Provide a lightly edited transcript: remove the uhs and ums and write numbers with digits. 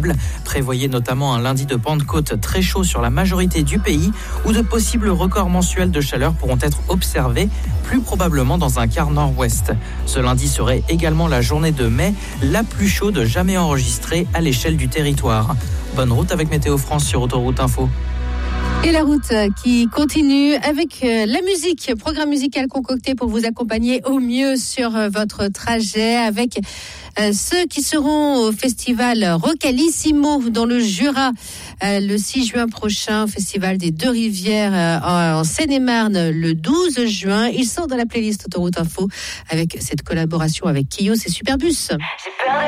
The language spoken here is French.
probable. Prévoyez notamment un lundi de Pentecôte très chaud sur la majorité du pays, où de possibles records mensuels de chaleur pourront être observés, plus probablement dans un quart nord-ouest. Ce lundi serait également la journée de mai, la plus chaude jamais enregistrée à l'échelle du territoire. Bonne route avec Météo France sur Autoroute Info. Et la route qui continue avec la musique, programme musical concocté pour vous accompagner au mieux sur votre trajet avec ceux qui seront au festival Rocalissimo dans le Jura le 6 juin prochain, festival des Deux Rivières en Seine-et-Marne le 12 juin. Ils sont dans la playlist Autoroute Info avec cette collaboration avec Kiyos et Superbus.